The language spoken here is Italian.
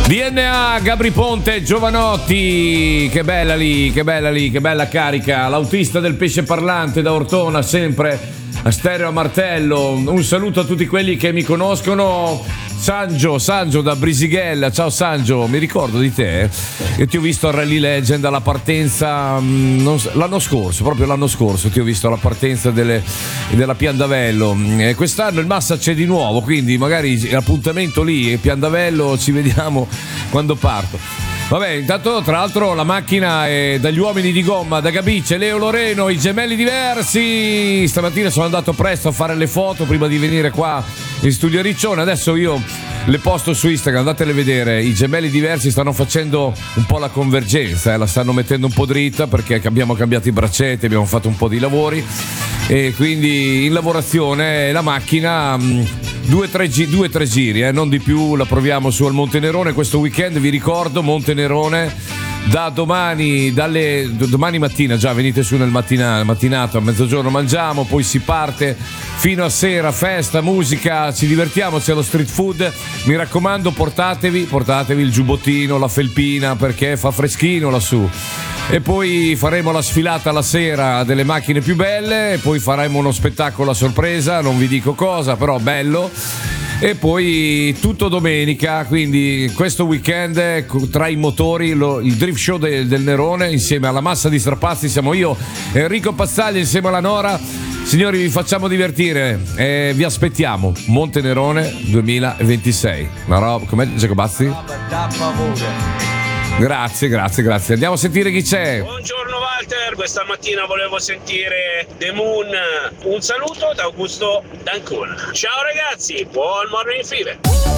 DNA, Gabri Ponte, Giovanotti, che bella lì, che bella lì, che bella carica. L'autista del pesce parlante da Ortona, sempre a stereo a martello. Un saluto a tutti quelli che mi conoscono. Sangio da Brisighella, ciao Sangio, mi ricordo di te, io ti ho visto al Rally Legend alla partenza l'anno scorso ti ho visto alla partenza della Piandavello, e quest'anno il Massa c'è di nuovo, quindi magari l'appuntamento lì, Piandavello, ci vediamo quando parto. Vabbè, intanto tra l'altro la macchina è dagli uomini di gomma, da Gabice, Leo Loreno, i gemelli diversi. Stamattina sono andato presto a fare le foto prima di venire qua in studio a Riccione. Adesso io le posto su Instagram, andatele a vedere. I gemelli diversi stanno facendo un po' la convergenza, la stanno mettendo un po' dritta perché abbiamo cambiato i braccetti, abbiamo fatto un po' di lavori e quindi in lavorazione la macchina 2-3 giri, non di più, la proviamo su al Monte Nerone questo weekend. Vi ricordo, Monte Nerone da domani mattina, già venite su nel mattinato, a mezzogiorno mangiamo, poi si parte fino a sera, festa, musica, ci divertiamo, c'è lo street food. Mi raccomando, portatevi il giubbottino, la felpina, perché fa freschino lassù. E poi faremo la sfilata la sera delle macchine più belle, e poi faremo uno spettacolo a sorpresa, non vi dico cosa, però bello. E poi tutto domenica, quindi questo weekend tra i motori il drift show del Nerone insieme alla massa di strapazzi. Siamo io, Enrico Pazzaglia, insieme alla Nora. Signori, vi facciamo divertire e vi aspettiamo Monte Nerone 2026. Una roba, com'è Giacomo Bazzi? Grazie. Andiamo a sentire chi c'è. Buongiorno Walter, questa mattina volevo sentire The Moon. Un saluto da Augusto d'Ancona. Ciao ragazzi, buon morning fever.